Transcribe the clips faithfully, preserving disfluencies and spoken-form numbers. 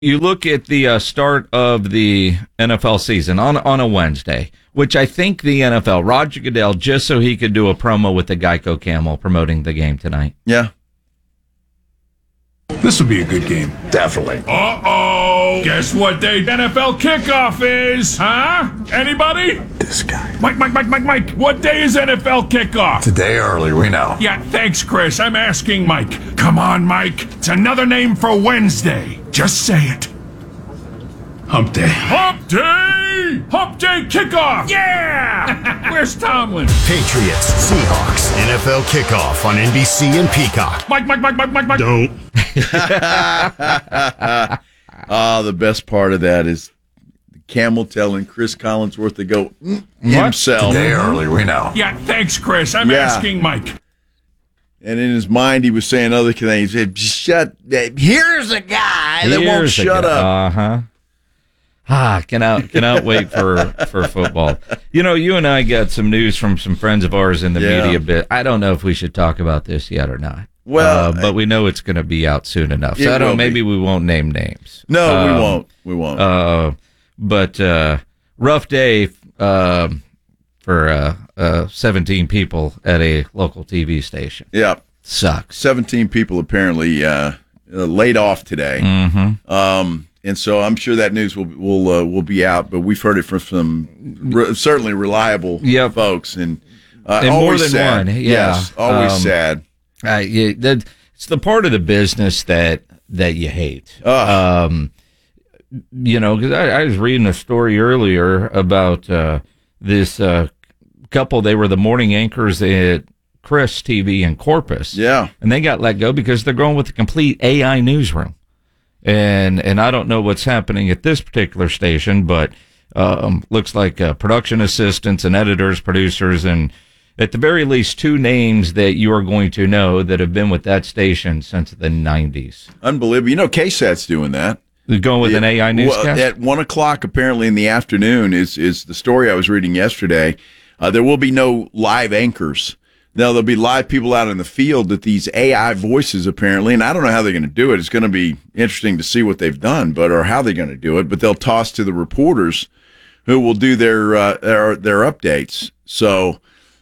You look at the uh, start of the N F L season on on a Wednesday, which I think the N F L, Roger Goodell, just so he could do a promo with the Geico Camel promoting the game tonight. Yeah. This will be a good game. Definitely. Uh-oh. Guess what day N F L kickoff is? Huh? Anybody? This guy. Mike, Mike, Mike, Mike, Mike. What day is N F L kickoff? Today early, we know. Yeah, thanks, Chris. I'm asking Mike. Come on, Mike. It's another name for Wednesday. Just say it. Hump day. Hump day! Hump day kickoff! Yeah! Where's Tomlin? Patriots, Seahawks, N F L kickoff on N B C and Peacock. Mike, Mike, Mike, Mike, Mike, Mike. Don't. Ah, the best part of that is the Camel telling Chris Collinsworth to go mm, himself. Today early, we know. Yeah, thanks, Chris. I'm Yeah. asking Mike. And in his mind, he was saying other things. He said, shut, here's a guy that won't Here's a shut guy. up. Uh-huh. Ah, cannot cannot wait for, for football. You know, you and I got some news from some friends of ours in the Yeah. media bit. I don't know if we should talk about this yet or not. Well, uh, but we know it's going to be out soon enough. It So I don't. will Maybe be. we won't name names. No, Um, we won't. We won't. Uh, but uh, rough day uh, for uh, uh, seventeen people at a local T V station. yeah. Sucks. seventeen people apparently uh, uh, laid off today. Mm-hmm. Um, and so I'm sure that news will will uh, will be out, but we've heard it from some re- certainly reliable Yep. folks, and, uh, And more always than sad. one, yeah. Yes, always Um, sad. Uh, yeah, that, it's the part of the business that that you hate. Ugh. Um, you know, because I, I was reading a story earlier about uh, this uh, couple. They were the morning anchors at Chris T V in Corpus. Yeah. And they got let go because they're going with a complete A I newsroom. And and I don't know what's happening at this particular station, but um, looks like uh, production assistants and editors, producers, and at the very least two names that you are going to know that have been with that station since the nineties. Unbelievable. You know, K SAT's doing that. They're going with an A I newscast? Well, at one o'clock, apparently in the afternoon, is is the story I was reading yesterday. Uh, there will be no live anchors. Now, there'll be live people out in the field at these A I voices, apparently, and I don't know how they're going to do it. It's going to be interesting to see what they've done, but or how they're going to do it. But they'll toss to the reporters who will do their uh, their, their updates. So,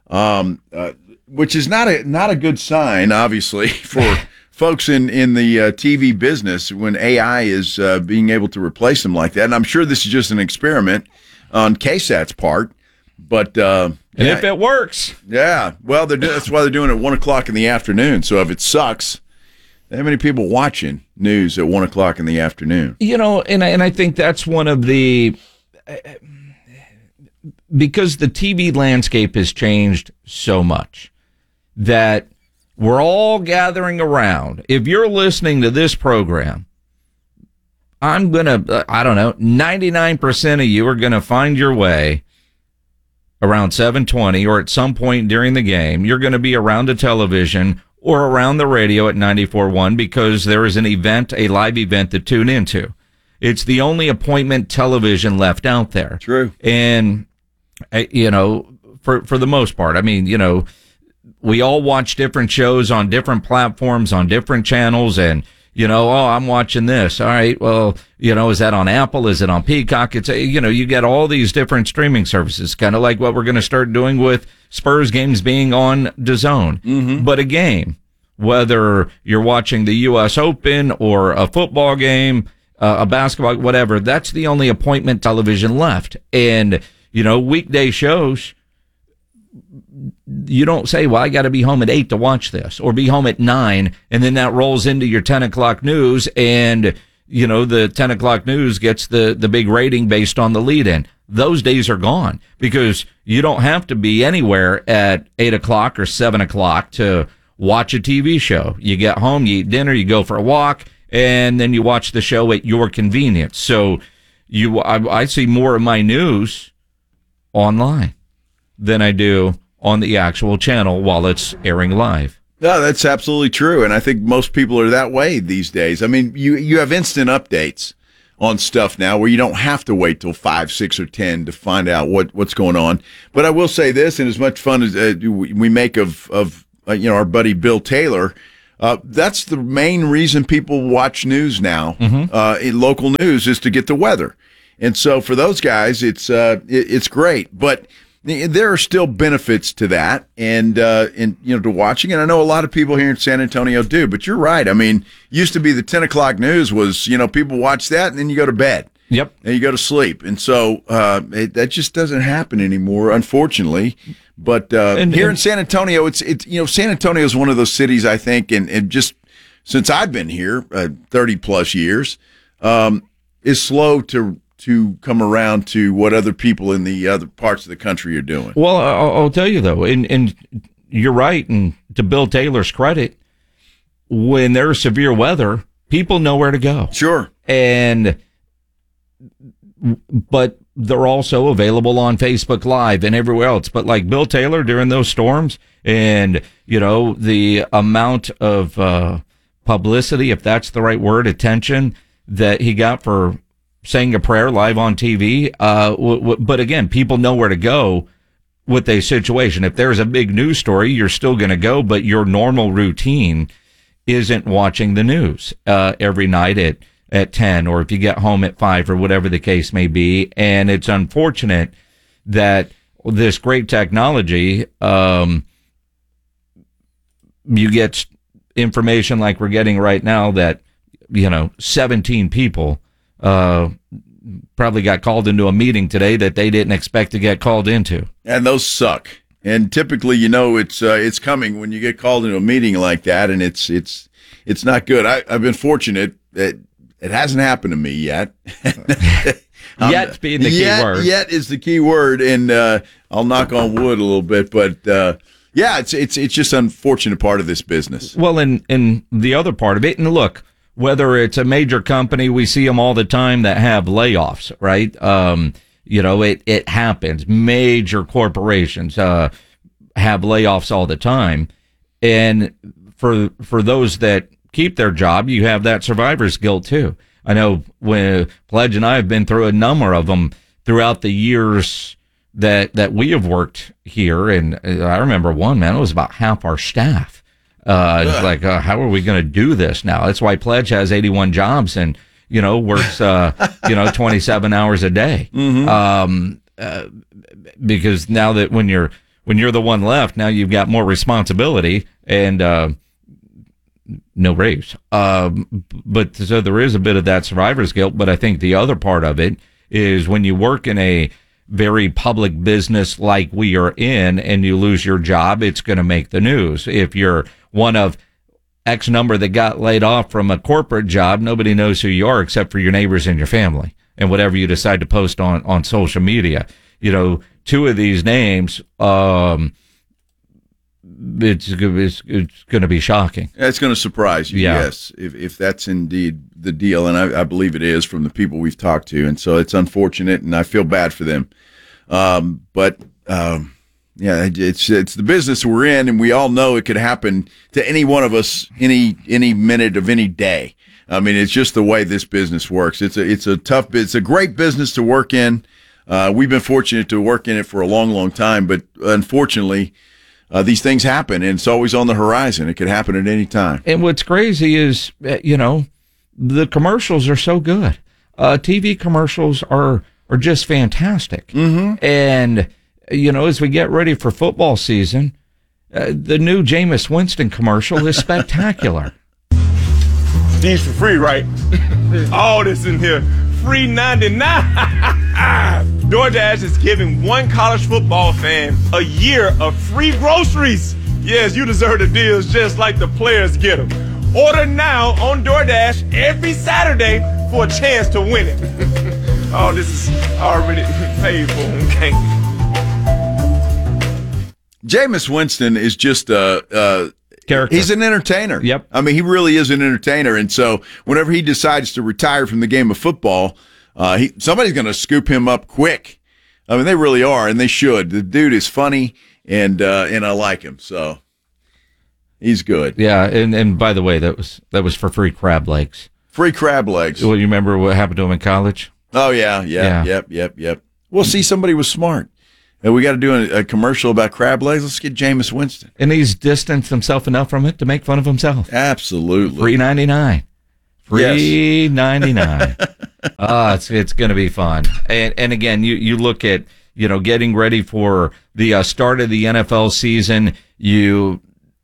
um, uh, which is not a not a good sign, obviously, for folks in in the uh, T V business when A I is uh, being able to replace them like that. And I'm sure this is just an experiment on K SAT's part. But uh, And yeah, if it works, yeah, well, they're do- that's why they're doing it at one o'clock in the afternoon. So if it sucks, how many people watching news at one o'clock in the afternoon? you know, and I, and I think that's one of the because the T V landscape has changed so much that we're all gathering around. If you're listening to this program, I'm gonna, I don't know, ninety-nine percent of you are gonna find your way around seven twenty or at some point during the game. You're going to be around a television or around the radio at ninety-four point one because there is an event, a live event to tune into. It's the only appointment television left out there. True. And, uh, you know, for, for the most part, I mean, you know, we all watch different shows on different platforms, on different channels, and, you know, oh, I'm watching this. All right, well, you know, is that on Apple? Is it on Peacock? It's, a, you know, you get all these different streaming services, kind of like what we're going to start doing with Spurs games being on DAZN. Mm-hmm. But a game, whether you're watching the U S Open or a football game, uh, a basketball, whatever, that's the only appointment television left. And, you know, weekday shows, you don't say, well, I got to be home at eight to watch this or be home at nine. And then that rolls into your ten o'clock news. And, you know, the ten o'clock news gets the, the big rating based on the lead in. Those days are gone because you don't have to be anywhere at eight o'clock or seven o'clock to watch a T V show. You get home, you eat dinner, you go for a walk, and then you watch the show at your convenience. So you, I, I see more of my news online than I do on the actual channel while it's airing live. No, that's absolutely true. And I think most people are that way these days. I mean, you, you have instant updates on stuff now where you don't have to wait till five, six, or ten to find out what, what's going on. But I will say this, and as much fun as uh, we make of, of uh, you know, our buddy Bill Taylor, Uh, that's the main reason people watch news now, Mm-hmm. uh, in local news, is to get the weather. And so for those guys, it's uh, it, it's great. But there are still benefits to that, and uh, and you know, to watching. And I know a lot of people here in San Antonio do. But you're right. I mean, used to be the ten o'clock news was, you know, people watch that and then you go to bed. Yep. And you go to sleep. And so uh, it, that just doesn't happen anymore, unfortunately. But uh, And- here and- in San Antonio, it's it's you know, San Antonio is one of those cities, I think, and, and just since I've been here, uh, thirty plus years, um, is slow to to come around to what other people in the other parts of the country are doing. Well, I'll, I'll tell you though, and, and you're right. And to Bill Taylor's credit, when there's severe weather, people know where to go. Sure. And, but they're also available on Facebook Live and everywhere else. But like Bill Taylor during those storms, and, you know, the amount of uh, publicity, if that's the right word, attention that he got for saying a prayer live on T V. Uh, w- w- but again, people know where to go with a situation. If there's a big news story, you're still going to go, but your normal routine isn't watching the news uh, every night at, at ten, or if you get home at five, or whatever the case may be. And it's unfortunate that this great technology, um, you get information like we're getting right now that, you know, seventeen people uh, probably got called into a meeting today that they didn't expect to get called into. And those suck. And typically, you know, it's uh, it's coming when you get called into a meeting like that, and it's it's it's not good. I, I've been fortunate that it hasn't happened to me yet. Um, Yet being the key yet, word. Yet is the key word, and uh, I'll knock on wood a little bit, but uh, yeah, it's it's it's just an unfortunate part of this business. Well, and, and the other part of it, and look, whether it's a major company, we see them all the time that have layoffs, right? Um, you know, it, it happens. Major corporations uh, have layoffs all the time. And for for those that keep their job, you have that survivor's guilt too. I know when Pledge and I have been through a number of them throughout the years that that we have worked here. And I remember one, man, it was about half our staff. Uh, it's like, uh, how are we going to do this now? That's why Pledge has eighty-one jobs and, you know, works, uh, you know, twenty-seven hours a day. Mm-hmm. Um, uh, because now that when you're, when you're the one left, now you've got more responsibility and, uh, no raise. Um, but so there is a bit of that survivor's guilt. But I think the other part of it is when you work in a very public business like we are in and you lose your job, it's going to make the news. If you're one of X number that got laid off from a corporate job, nobody knows who you are except for your neighbors and your family and whatever you decide to post on, on social media. You know, two of these names, um, it's, it's, it's going to be shocking. That's going to surprise you, Yeah. yes, if if that's indeed the deal, and I, I believe it is from the people we've talked to, and so it's unfortunate, and I feel bad for them. Um, but um, yeah, it's it's the business we're in, and we all know it could happen to any one of us any any minute of any day. I mean, it's just the way this business works. It's a it's a tough, it's a great business to work in. Uh, we've been fortunate to work in it for a long, long time, but unfortunately. Uh, these things happen, and it's always on the horizon. It could happen at any time. And what's crazy is, uh, you know, the commercials are so good. Uh, T V commercials are are just fantastic. Mm-hmm. And, you know, as we get ready for football season, uh, the new Jameis Winston commercial is spectacular. These for free, right? All this in here, free ninety-nine. DoorDash is giving one college football fan a year of free groceries. Yes, you deserve the deals just like the players get them. Order now on DoorDash every Saturday for a chance to win it. Oh, this is already paid for, okay? Jameis Winston is just a, uh, Character. he's an entertainer. Yep. I mean, he really is an entertainer. And so whenever he decides to retire from the game of football, uh, he, somebody's going to scoop him up quick. I mean, they really are, and they should. The dude is funny, and uh, and I like him. So he's good. Yeah, and, and by the way, that was that was for free crab legs. Free crab legs. Well, you remember what happened to him in college? Oh, yeah, yeah, Yeah. yep, yep, yep. Well, see, somebody was smart. And we got to do a, a commercial about crab legs. Let's get Jameis Winston. And he's distanced himself enough from it to make fun of himself. Absolutely. Free ninety-nine. Free Yes. ninety-nine. Ah, it's it's going to be fun. And and again, you you look at, you know, getting ready for the uh, start of the N F L season. You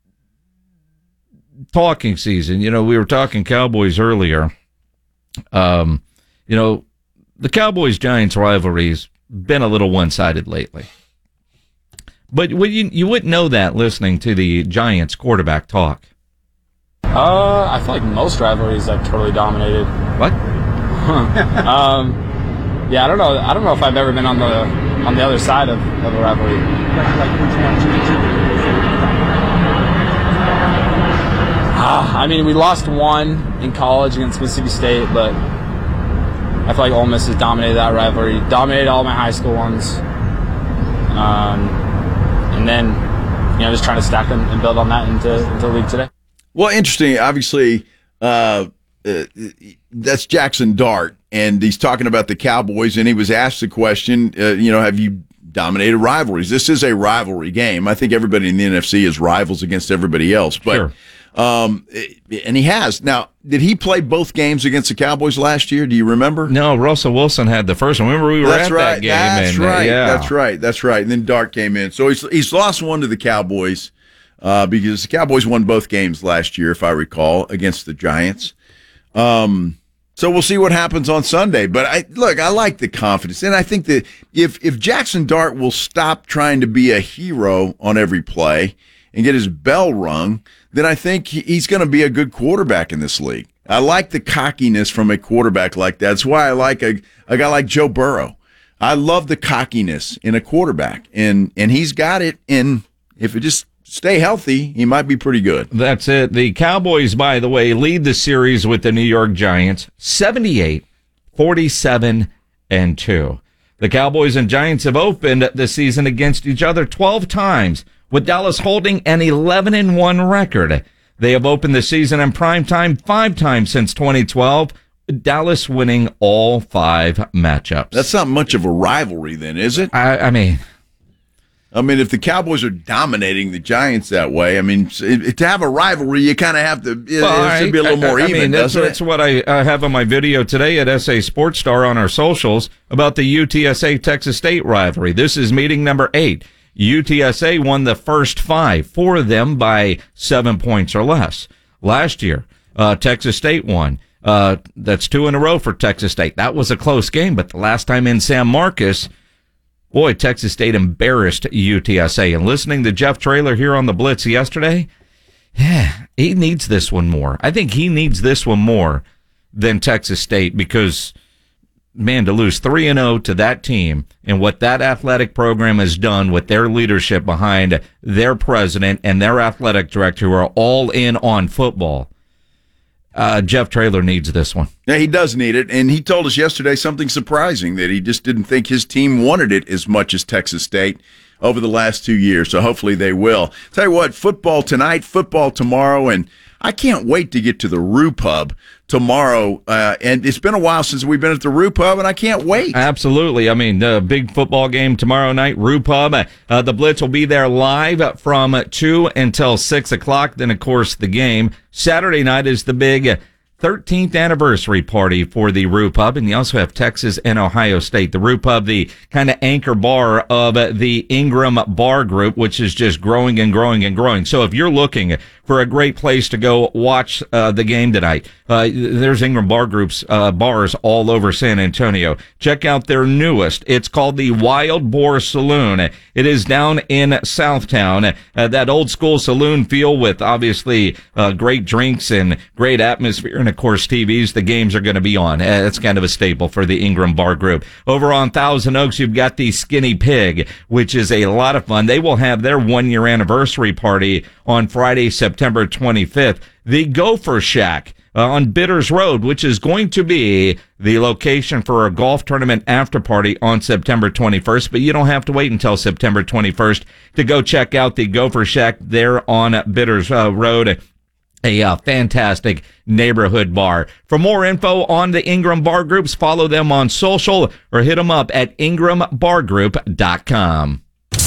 talking season. You know, we were talking Cowboys earlier. Um, you know, the Cowboys Giants rivalry's been a little one sided lately. But you you wouldn't know that listening to the Giants quarterback talk. Uh, I feel like most rivalries I've totally dominated. What? um, yeah, I don't know. I don't know if I've ever been on the on the other side of, of a rivalry. Ah, I mean, we lost one in college against Mississippi State, but I feel like Ole Miss has dominated that rivalry. Dominated all my high school ones, um, and then you know just trying to stack them and build on that into into the league today. Well, interesting. Obviously, uh, uh, that's Jackson Dart, and he's talking about the Cowboys, and he was asked the question, uh, you know, have you dominated rivalries? This is a rivalry game. I think everybody in the N F C is rivals against everybody else. But, Sure. um, and he has. Now, did he play both games against the Cowboys last year? Do you remember? No, Russell Wilson had the first one. Remember we were That's at right. that game. That's and, uh, right. yeah. That's right. That's right. And then Dart came in. So he's he's lost one to the Cowboys. Uh, because the Cowboys won both games last year, if I recall, against the Giants. Um, so we'll see what happens on Sunday. But I look, I like the confidence, and I think that if if Jackson Dart will stop trying to be a hero on every play and get his bell rung, then I think he's going to be a good quarterback in this league. I like the cockiness from a quarterback like that. That's why I like a, a guy like Joe Burrow. I love the cockiness in a quarterback, and and he's got it. And if it just stay healthy, he might be pretty good. That's it. The Cowboys, by the way, lead the series with the New York Giants, seventy-eight, forty-seven, and two. The Cowboys and Giants have opened the season against each other twelve times, with Dallas holding an eleven and one record. They have opened the season in primetime five times since twenty twelve, Dallas winning all five matchups. That's not much of a rivalry then, is it? I, I mean... I mean, if the Cowboys are dominating the Giants that way, I mean, to have a rivalry, you kind of have to, it, Well, it should be a little I, more I, I even, mean, that's, doesn't that's it? what I, I have on my video today at S A Sports Star on our socials about the U T S A Texas State rivalry. This is meeting number eight. U T S A won the first five, four of them by seven points or less. Last year, uh, Texas State won. Uh, that's two in a row for Texas State. That was a close game, but the last time in San Marcos, boy, Texas State embarrassed U T S A. And listening to Jeff Traylor here on the Blitz yesterday, yeah, he needs this one more. I think he needs this one more than Texas State because, man, to lose three and oh to that team and what that athletic program has done with their leadership behind their president and their athletic director who are all in on football, Uh, Jeff Traylor needs this one. Yeah, he does need it, and he told us yesterday something surprising, that he just didn't think his team wanted it as much as Texas State over the last two years, so hopefully they will. Tell you what, football tonight, football tomorrow, and I can't wait to get to the Roo Pub tomorrow, uh, and it's been a while since we've been at the Roo Pub, and I can't wait. Absolutely. I mean, the uh, big football game tomorrow night, Roo Pub. Uh, the Blitz will be there live from two until six o'clock. Then, of course, the game. Saturday night is the big thirteenth anniversary party for the Roo Pub, and you also have Texas and Ohio State. The Roo Pub, the kind of anchor bar of the Ingram Bar Group, which is just growing and growing and growing. So if you're looking for a great place to go watch uh, the game tonight, uh, there's Ingram Bar Group's uh, bars all over San Antonio. Check out their newest. It's called the Wild Boar Saloon. It is down in Southtown. Uh, that old school saloon feel with obviously uh, great drinks and great atmosphere, and of course T Vs. The games are going to be on. Uh, that's kind of a staple for the Ingram Bar Group. Over on Thousand Oaks, you've got the Skinny Pig, which is a lot of fun. They will have their one year anniversary party on Friday, September twenty-fifth. The Gopher Shack uh, on Bitters Road, which is going to be the location for a golf tournament after party on September twenty-first. But you don't have to wait until September twenty-first to go check out the Gopher Shack there on Bitters uh, Road. A uh, fantastic neighborhood bar. For more info on the Ingram Bar Groups, follow them on social or hit them up at ingram bar group dot com.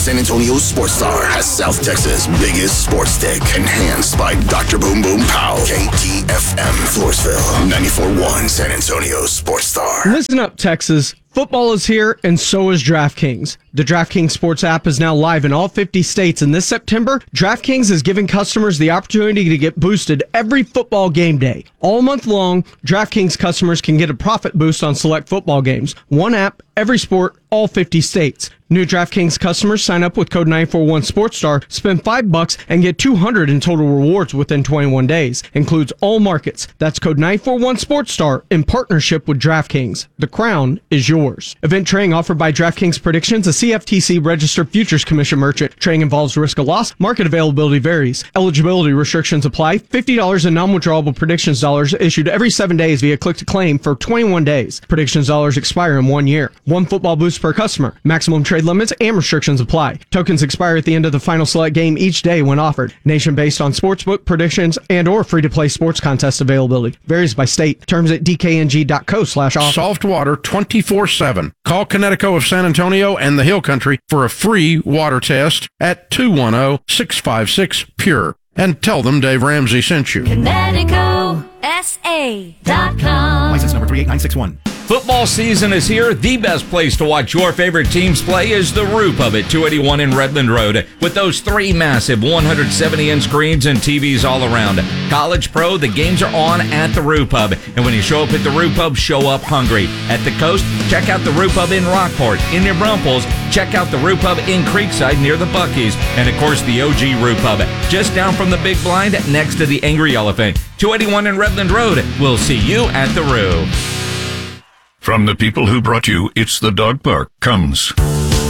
San Antonio Sports Star has South Texas' biggest sports stick. Enhanced by Doctor Boom Boom Pow. K T F M, Floresville, ninety-four point one San Antonio Sports Star. Listen up, Texas. Football is here, and so is DraftKings. The DraftKings Sports app is now live in all fifty states, and this September, DraftKings is giving customers the opportunity to get boosted every football game day. All month long, DraftKings customers can get a profit boost on select football games. One app, every sport, all fifty states. New DraftKings customers sign up with code nine four one SportsStar, spend five bucks, and get two hundred in total rewards within twenty-one days. Includes all markets. That's code nine four one SportsStar in partnership with DraftKings. The crown is yours. Event trading offered by DraftKings Predictions, a C F T C registered futures commission merchant. Trading involves risk of loss. Market availability varies. Eligibility restrictions apply. fifty dollars in non-withdrawable predictions dollars issued every seven days via click to claim for twenty-one days. Predictions dollars expire in one year. One football boost per customer. Maximum trade limits and restrictions apply. Tokens expire at the end of the final select game each day when offered. Nation based on sportsbook predictions and or free-to-play sports contest availability. Varies by state. Terms at d k n g dot co slash offer. Soft water twenty-four seven. Call Connecticut of San Antonio and the Hill Country for a free water test at two one zero, six five six, P U R E. And tell them Dave Ramsey sent you. Connecticut S A dot com. License number three eight nine six one. Football season is here. The best place to watch your favorite teams play is the Roo Pub at two eighty-one in Redland Road. With those three massive one hundred seventy inch screens and T Vs all around. College, pro, the games are on at the Roo Pub. And when you show up at the Roo Pub, show up hungry. At the coast, check out the Roo Pub in Rockport. In New Braunfels, check out the Roo Pub in Creekside near the Buc-ee's. And of course, the O G Roo Pub, just down from the Big Blind next to the Angry Elephant. two eighty-one in Redland Road. We'll see you at the Roo. From the people who brought you It's the Dog Park comes